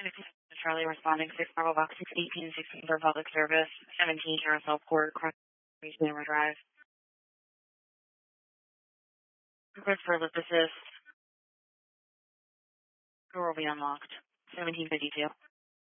Charlie responding 6 Bravo Box 618 for public service, 17 Carousel Court, Cross River Drive. Request for lift assist. Door will be unlocked. 1752.